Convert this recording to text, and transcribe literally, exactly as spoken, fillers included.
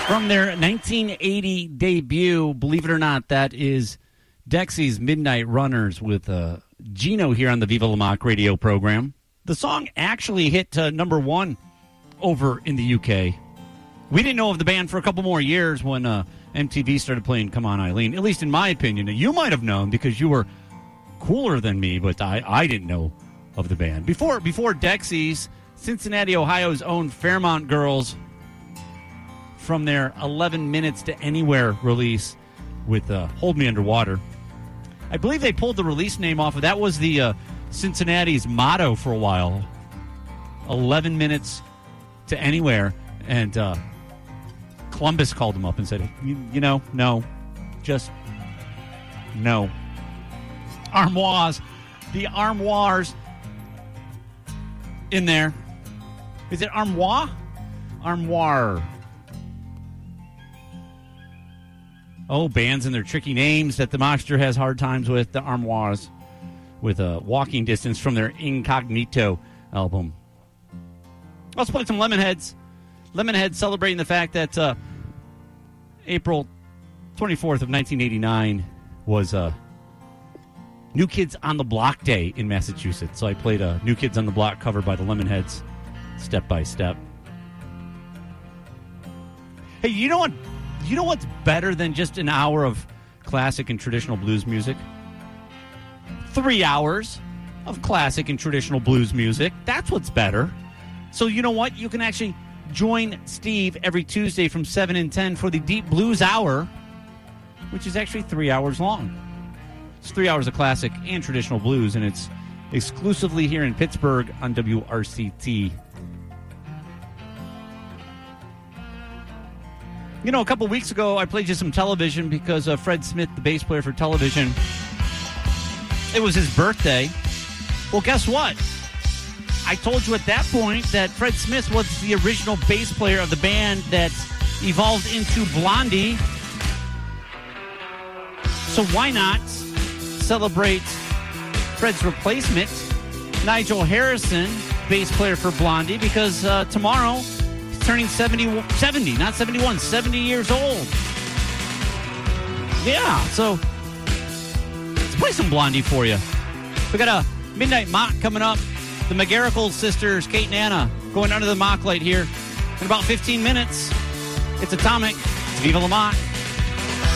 From their nineteen eighty debut, believe it or not, that is Dexy's Midnight Runners with uh, Gino here on the Viva La Mock radio program. The song actually hit uh, number one over in the U K. We didn't know of the band for a couple more years when uh, M T V started playing Come On Eileen, at least in my opinion. Now, you might have known because you were cooler than me, but I, I didn't know of the band. Before, before Dexy's, Cincinnati, Ohio's own Fairmont Girls, from their eleven minutes to Anywhere release with uh, Hold Me Underwater. I believe they pulled the release name off of that. Was the uh, Cincinnati's motto for a while. eleven minutes to Anywhere. And uh, Columbus called them up and said, you, you know, no, just no. Armoires. The Armoires in there. Is it Armoire? Armoire. Oh, bands and their tricky names that the Mockster has hard times with. The Armoires with a Walking Distance from their Incognito album. Let's play some Lemonheads. Lemonheads celebrating the fact that uh, April twenty-fourth of nineteen eighty-nine was uh, New Kids on the Block Day in Massachusetts. So I played a New Kids on the Block cover by the Lemonheads, Step by Step. Hey, you know what? You know what's better than just an hour of classic and traditional blues music? Three hours of classic and traditional blues music. That's what's better. So you know what? You can actually join Steve every Tuesday from seven and ten for the Deep Blues Hour, which is actually three hours long. It's three hours of classic and traditional blues, and it's exclusively here in Pittsburgh on W R C T. You know, a couple weeks ago, I played you some Television because uh, Fred Smith, the bass player for Television, it was his birthday. Well, guess what? I told you at that point that Fred Smith was the original bass player of the band that evolved into Blondie. So why not celebrate Fred's replacement, Nigel Harrison, bass player for Blondie, because uh, tomorrow he's turning seventy, seventy, not seventy-one, seventy years old. Yeah, so let's play some Blondie for you. We got a Midnight Mock coming up. The McGarrigle sisters, Kate and Anna, going under the mock light here in about fifteen minutes. It's Atomic. It's Viva La Mock.